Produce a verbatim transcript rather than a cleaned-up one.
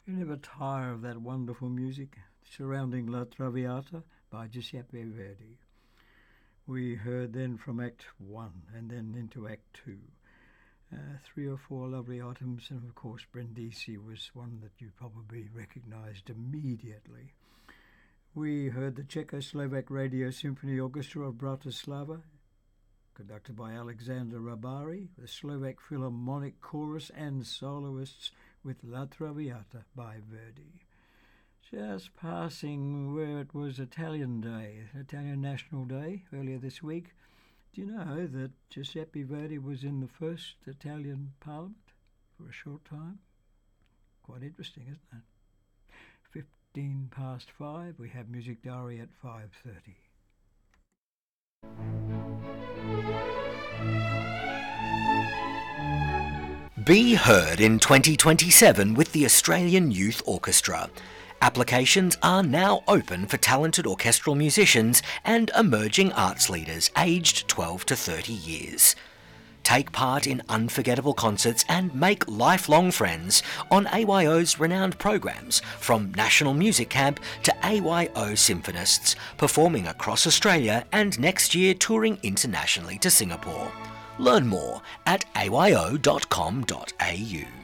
You never tire of that wonderful music surrounding La Traviata by Giuseppe Verdi. We heard then from Act One and then into Act Two. Uh, three or four lovely items, and of course Brindisi was one that you probably recognised immediately. We heard the Czechoslovak Radio Symphony Orchestra of Bratislava, conducted by Alexander Rabari, the Slovak Philharmonic Chorus and soloists with La Traviata by Verdi. Just passing where it was Italian Day, Italian National Day, earlier this week. Do you know that Giuseppe Verdi was in the first Italian Parliament for a short time? Quite interesting, isn't it? Fifteen past five, we have Music Diary at five thirty. Be heard in twenty twenty-seven with the Australian Youth Orchestra. Applications are now open for talented orchestral musicians and emerging arts leaders aged twelve to thirty years. Take part in unforgettable concerts and make lifelong friends on A Y O's renowned programs, from National Music Camp to A Y O Symphonists, performing across Australia and next year touring internationally to Singapore. Learn more at a y o dot com dot a u.